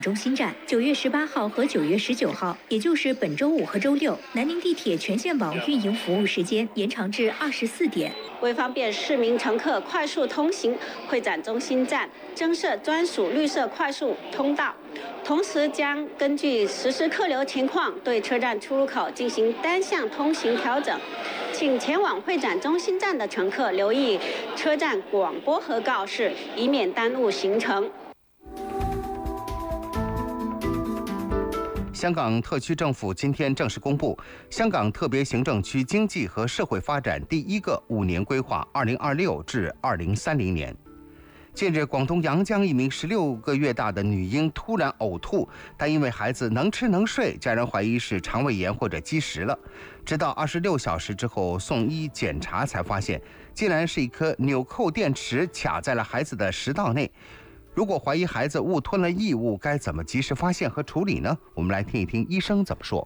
中心站9月18号和9月19号，也就是本周五和周六，南宁地铁全线网运营服务时间延长至24点。 为方便市民乘客快速通行，会展中心站增设专属绿色快速通道，同时将根据实时客流情况，对车站出入口进行单向通行调整。请前往会展中心站的乘客留意车站广播和告示，以免耽误行程。 香港特区政府今天正式公布香港特别行政区经济和社会发展第一个5年规划2026至2030年。近日，广东阳江一名16个月大的女婴突然呕吐，但因为孩子能吃能睡，家人怀疑是肠胃炎或者积食了。直到26小时之后送医检查，才发现竟然是一颗纽扣电池卡在了孩子的食道内。如果怀疑孩子误吞了异物，该怎么及时发现和处理呢？我们来听一听医生怎么说。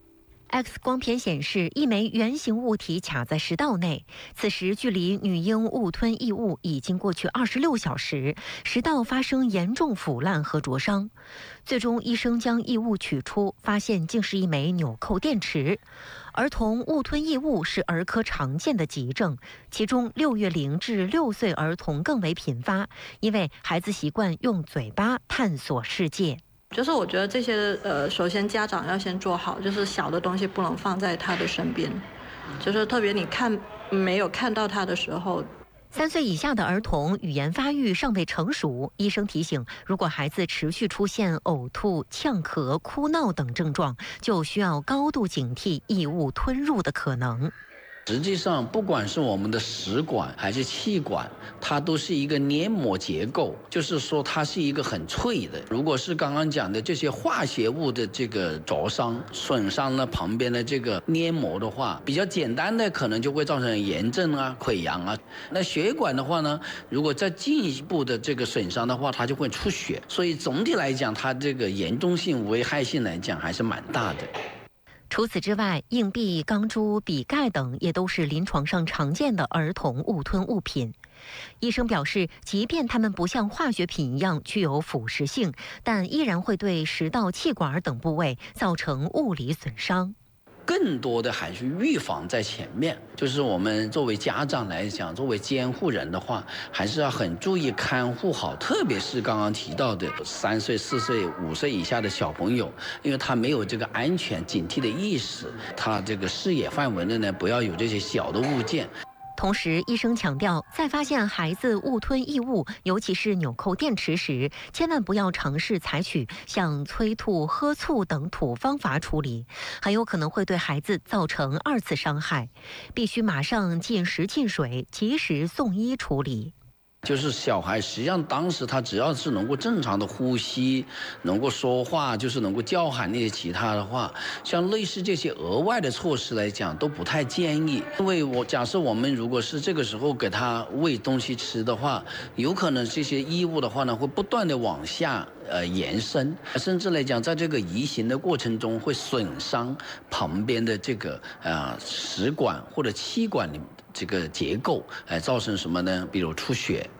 X 光片显示，一枚圆形物体卡在食道内。此时距离女婴误吞异物已经过去26小时，食道发生严重腐烂和灼伤。最终，医生将异物取出，发现竟是一枚纽扣电池。儿童误吞异物是儿科常见的急症，其中6月龄至6岁儿童更为频发，因为孩子习惯用嘴巴探索世界。 就是我觉得这些首先家长要先做好，就是小的东西不能放在他的身边，就是特别你没有看到他的时候。 3岁以下的儿童语言发育尚未成熟，医生提醒，如果孩子持续出现呕吐、呛咳、哭闹等症状，就需要高度警惕异物吞入的可能。 实际上，不管是我们的食管还是气管，它都是一个黏膜结构，就是说它是一个很脆的。如果是刚刚讲的这些化学物的这个灼伤、损伤了旁边的这个黏膜的话，比较简单的可能就会造成炎症啊、溃疡啊。那血管的话呢，如果再进一步的这个损伤的话，它就会出血。所以总体来讲，它这个严重性、危害性来讲还是蛮大的。 除此之外，硬币、钢珠、笔盖等也都是临床上常见的儿童误吞物品。医生表示，即便它们不像化学品一样具有腐蚀性，但依然会对食道、气管等部位造成物理损伤。 更多的还是预防在前面，就是我们作为家长来讲，作为监护人的话，还是要很注意看护好，特别是刚刚提到的3岁、4岁、5岁以下的小朋友，因为他没有这个安全警惕的意识，他这个视野范围内呢，不要有这些小的物件。 同时，医生强调，在发现孩子误吞异物，尤其是纽扣电池时，千万不要尝试采取像催吐、喝醋等土方法处理，很有可能会对孩子造成2次伤害，必须马上禁食禁水，及时送医处理。 就是小孩实际上当时他只要是能够正常的呼吸，能够说话，就是能够叫喊那些其他的话，像类似这些额外的措施来讲都不太建议。因为假设我们如果是这个时候给他喂东西吃的话，有可能这些异物的话呢会不断的往下延伸，甚至来讲在这个移行的过程中会损伤旁边的这个食管或者气管里这个结构，造成什么呢？比如出血。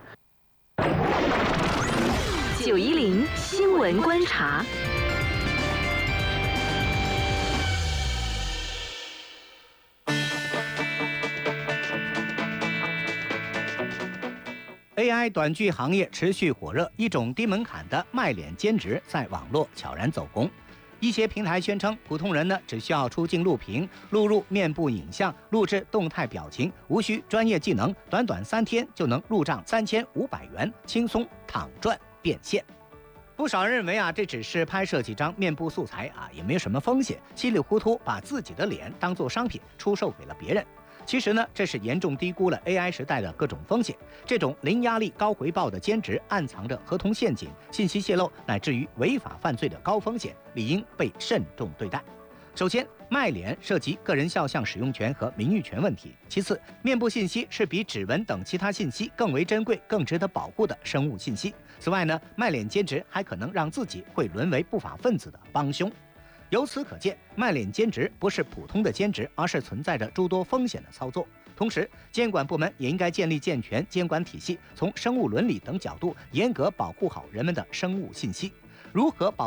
910新闻观察。 AI 短剧行业持续火热，一种低门槛的卖脸兼职在网络悄然走红。一些平台宣称，普通人呢只需要出镜录屏，录入面部影像，录制动态表情，无需专业技能，短短3天就能入账3500元，轻松躺赚变现。不少人认为这只是拍摄几张面部素材也没有什么风险，稀里糊涂把自己的脸当作商品出售给了别人。其实呢，这是严重低估了 AI 时代的各种风险。这种零压力高回报的兼职，暗藏着合同陷阱、信息泄露乃至于违法犯罪的高风险，理应被慎重对待。首先，卖脸涉及个人肖像使用权和名誉权问题。其次，面部信息是比指纹等其他信息更为珍贵、更值得保护的生物信息。此外呢，卖脸兼职还可能让自己会沦为不法分子的帮凶。由此可见，卖脸兼职不是普通的兼职，而是存在着诸多风险的操作。同时，监管部门也应该建立健全监管体系，从生物伦理等角度严格保护好人们的生物信息。 如何保